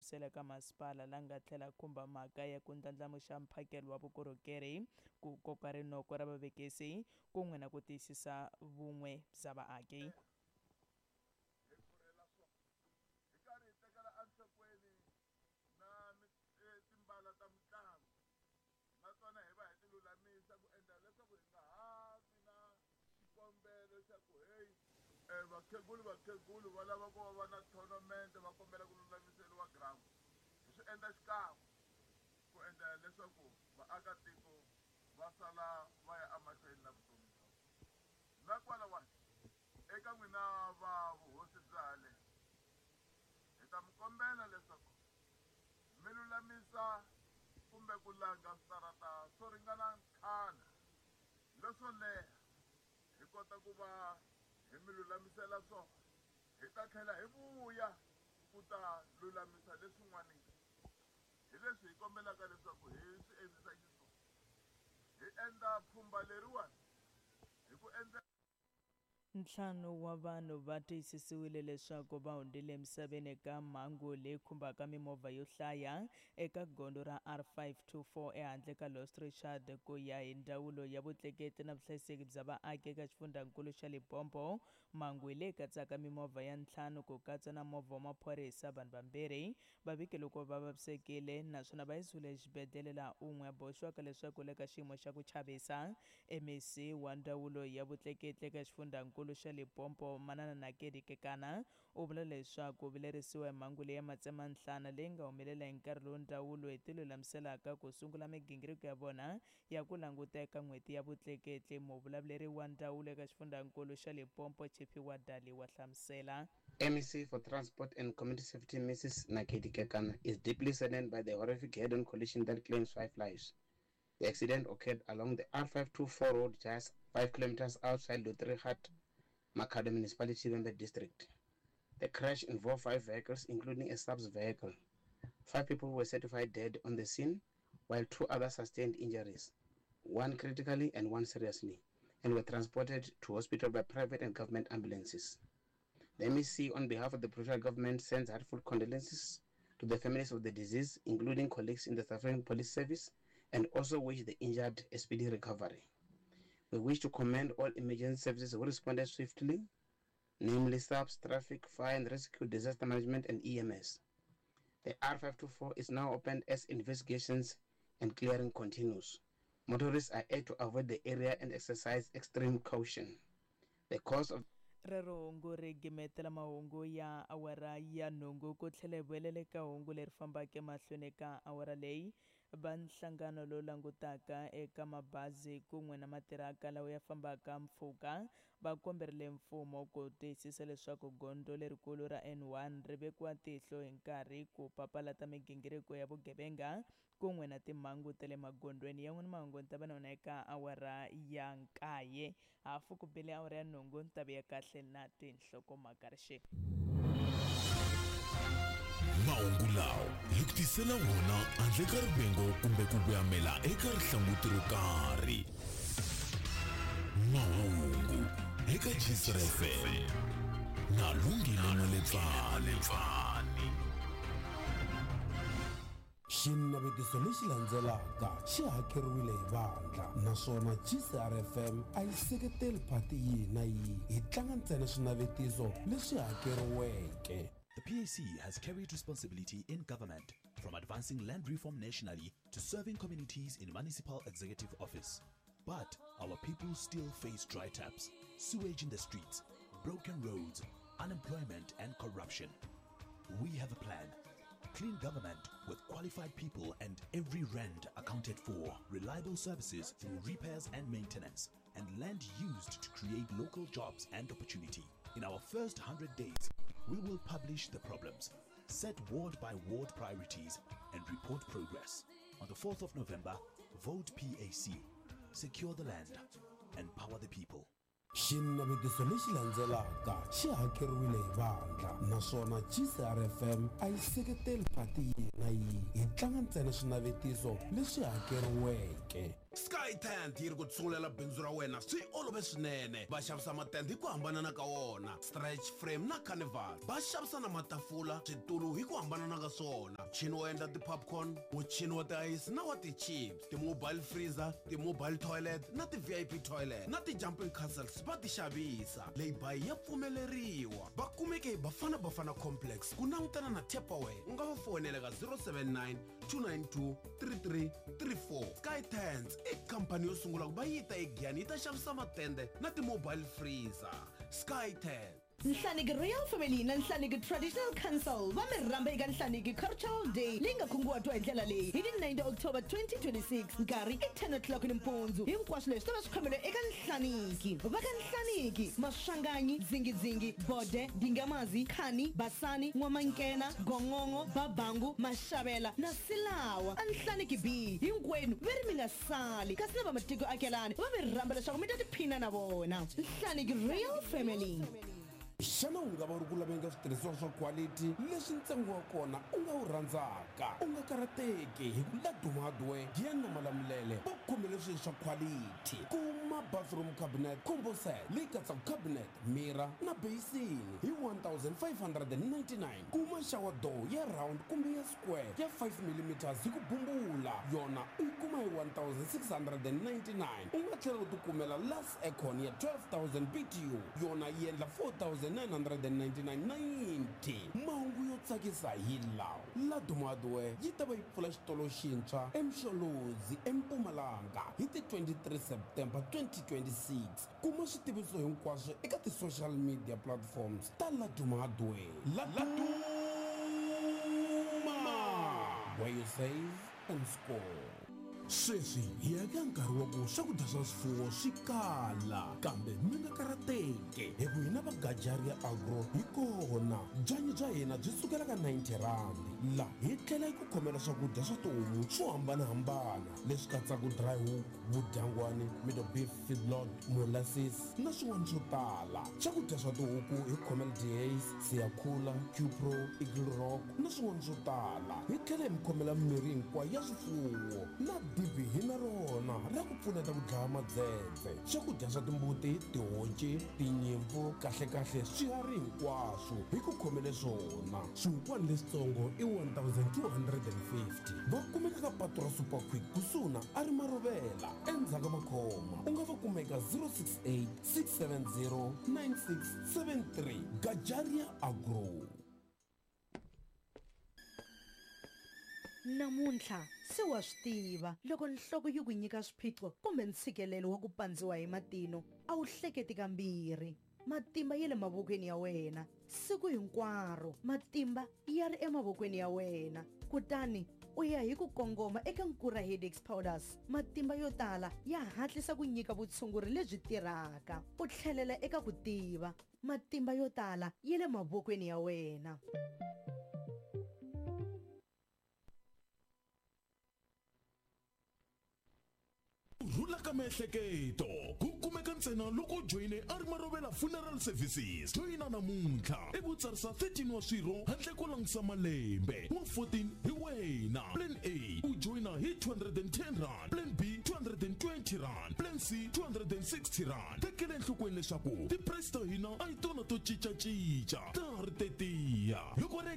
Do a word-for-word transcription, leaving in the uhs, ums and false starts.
hlamusela ka masipala la nga tlhela khumba mhaka ya ku ndlandlamuxa mphakelo wa vukorhokeri ku koka rinoko ra vavekisi kun'we na ku tiyisisa vun'we bya vaaki. vakhegulu vakhegulu va lava ku va na tournament va kombela ku lulamiseriwa ground hi swi endla xikan'we ku endla leswaku vaakatiko va sala va ya emahlweni na vutomi bya vona. Na kwalawani eka n'wina va vuhosi bya le hi ta mi kombela leswaku mi lulamisa kumbe ku langa switarata swo ringana ntlhanu leswo leha hi kota ku va hi mi lulamisela swona hi ta tlhela hi vuya ku ta lulamisa leswin'wana hi leswi hi kombelaka leswaku hi swi endlisa xiswona hi endla pfhumba leriwani hi ku endla. Ntlhanu wa vanhu va tiyisisiwile leswaku va hundzile emisaveni eka mhangu leyi khumbaka mimovha yo hlaya eka gondo ra R five two four ehandle ka Lost Richard ku ya hi ndzawulo ya vutleketli na vuhlayiseki bya vaaki eka xifundzankulu xa Limpopo. Mhangu leyi katsaka mimovha ya ntlhanu ku katsa na movha wa maphorisa vanhu vambirhi vaviki loko va vavisekile naswona va yisiwile exibedhlele laha un'we a boxiwaka leswaku le ka xiyimo xa ku chavisa. M E C wa ndzawulo ya vutleketli eka xifundzankulu xa Limpopo Manana Nakedi Kekana u vula leswaku u vilerisiwa hi mhangu leyi ya matsemanhlana leyi nga humelela hi nkarhi lowu ndzawulo hi tilulamiselaka ku sungula migingiriko ya vona ya ku languta eka n'hweti ya vutleketli. Muvulavuleri wa ndzawulo eka xifundzankulu xa Limpopo Chipi wa Dali wa hlamusela. M E C for Transport and Community Safety Missus Nakedi Kekana is deeply saddened by the horrific head-on collision that claims five lives. The accident occurred along the R five two four road just five kilometers outside Lotrihat, Makhado Municipality, Vhembe District. The crash involved five vehicles, including a subs vehicle. Five people were certified dead on the scene, while two others sustained injuries, one critically and one seriously, and were transported to hospital by private and government ambulances. The M E C, on behalf of the provincial government, sends heartfelt condolences to the families of the deceased, including colleagues in the South African Police Service, and also wish the injured a speedy recovery. We wish to commend all emergency services who responded swiftly, namely S A P S, Traffic, Fire and Rescue, Disaster Management, and E M S. The R five two four is now open as investigations and clearing continues. Motorists are urged to avoid the area and exercise extreme caution. The cause of rero hungu ri gimetela mahungu ya awara ya nhungu ku tlhela hi vuelele ka hungu leri fambaka emahlweni ka awara leyi. Va nhlangano lowu langutaka eka mabazi kun'we na matiraka lawa ya fambaka mpfhuka va komberile mfumo ku tiyisisa leswaku gondo lerikulu ra N one ri vekiwa tihlo hi nkarhi ku papalata migingiriko ya vugevenga kun'we na timhangu ta le magondweni. yan'wana mahungu ta vanona eka awara ya nkaye hafu ku bile awara ya nhungu ta vuya kahle na tinhlokomhaka rixe mahungu lawa hi ku tisela wona handle ka rivengo kumbe ku vuyamela eka rihlanguti ro karhi. Mahungu eka G R F M na Lungile Maletsane. Xinavetiso lexi landzelaka xi hakeriwile hi vandla naswona G R F M a yi seketeli phati yihi na yihi hi tlanga ntsena swinavetiso leswi hakeriweke. The P A C has carried responsibility in government, from advancing land reform nationally to serving communities in municipal executive office. But our people still face dry taps, sewage in the streets, broken roads, unemployment and corruption. We have a plan. Clean government with qualified people and every rand accounted for, reliable services through repairs and maintenance, and land used to create local jobs and opportunity. In our first one hundred days, we will publish the problems, set ward by ward priorities, and report progress. On the fourth of November, vote P A C. Secure the land. Empower the people. Xinavetiso lexi landzelaka xi hakeriwile hi vandla naswona G R F M a yi seketeli phati yihi na yihi hi tlanga ntsena swinavetiso leswi hakeriweke. Sky Tent yi ri ku tsungulela bindzu ra wena swi olove swinene. Va xavisa matende hi ku hambanana ka wona, stretch frame na carnival. Va xavisa na matafula, switulu hi ku hambanana ka swona. Muchini wo endla ti-popcorn, muchini wa ti-ice na wa ti-chips, ti-mobile freezer, ti-mobile toilet na ti-V I P toilet na ti-jumping castles va ti xavisa. Lay-by ya pfumeleriwa. Va kumeke hi Bafana Bafana Complex ku langutana na Tupperware. U nga va fonela ka zero seven nine two nine two three three three four. Sky Tents i khampani yo sungula ku va yi ta eGiyani yi ta xavisa matende na ti-mobile freezer. Sky Tents. Nhlaniki Royal Family na Nhlaniki Traditional Council va mi rhamba eka Nhlaniki Cultural Day leyi nga kunguhatiwa hi ndlela leyi hi ti nine October twenty twenty-six, nkarhi i ten o'clock nimpundzu. Hinkwaswo leswi ta va swi khomeriwe eka Nhlaniki. Va ka Nhlaniki, Maswanganyi, Dzingidzingi, Bode, Dingamazi, Khani, Basani, N'wamankena, Gongongo, Babangu, Mashavela na Silawa. A Nhlaniki B hinkwenu va ri mi nga sali, kasi na va matiko akelani va mi rhamba leswaku mi ta tiphina na vona. Nhlaniki Royal Family. Xana u nga va ri ku laveni ka switirhisiwa swa quality leswi ntsengo wa kona u nga wu rhandzaka, u nga karateki hi ku Laduma Hardware hi ya na Malamulele va khome leswi swa quality. Kuma bathroom cabinet combo set leyi katsaka cabinet, mirror na basin hi one thousand five hundred ninety-nine. Kuma shower door ya round kumbe ya square ya five millimeters hi ku bumbula, yona u yi kuma hi one thousand six hundred ninety-nine. U nga tlhela u tikumela Lux Aircon ya twelve thousand B T U, yona yi endla four thousand nine hundred ninety-nine ninety. Mahungu yo tsakisa hi lawa. Laduma Hardware yi ta va yi pfula xitolo xintshwa eMxolozi eMpumalanga hi ti twenty-three September twenty twenty-six. Kuma switiviso hinkwaswo eka ti-social media platforms ta Laduma Hardware. Laduma, where you save and score. Sweswi hi ya ka nkarhi wa ku swakudya swa swifuwo swi kala, kambe mi nga karateki hi ku hina va Gajaria Agro hi kona. Byanyi bya hina byi sukela ka ninety rand, laha hi tlhela hi ku khomela swakudya swa tihomu swo hambanahambana leswi katsaka dry hook, vudyangwani, middle beef, feedlot, molasses na swin'wana swo tala. Swakudya swa tihuku hi khomela D A's, Siyakhula, Q-Pro, Eagle Rock na swin'wana swo tala. Hi tlhela hi mi khomela mirhi hinkwayo ya swifuwo na D B hi na rona ra ku pfuneta ku dlaya madzedze. Swakudya swa timbuti, tihonci, tinyimpfu, kahlekahle swiharhi hinkwaswo hi ku khomele swona. Swinkwana leswitsongo i one thousand two hundred fifty. Va kumeka ka patu ra Super Quick kusuhi na a ri Marovela endzhaku ka Makhoma. U nga va kumeka zero six eight six seven zero nine six seven three. Gajaria Agro. Namuntlha se wa swi tiva, loko nhloko yi ku nyika swiphiqo kumbe ntshikelelo wa ku pandziwa hi matino, a wu hleketi kambirhi. Matimba ya le mavokweni ya wena siku hinkwaro, matimba ya ri emavokweni ya wena. Kutani u ya hi ku kongoma eka Nkura Headache Powders. Matimba yo tala ya hatlisa ku nyika vutshunguri lebyi tirhaka. U tlhelela eka ku tiva, matimba yo tala ya le mavokweni ya wena. Rhula ka miehleketo ku kumeka ntsena loko joyine a ri Marovela Funeral Services. Joyina namuntlha i ku tsarisa thirteen wa swirho handle ko langisa malembe. Wa fourteen hi wena. Plan A u joyina hi two hundred ten rand, Plan B two hundred twenty rand, Plan C two hundred sixty rand. Tekela enhlokweni leswaku ti-price ta hina a hi tona to cincacinca, ta ha ri tetiya. Loko